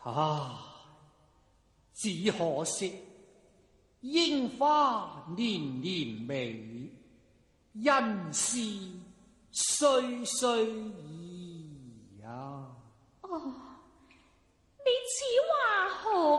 啊，只可惜樱花年年美，人事岁岁已。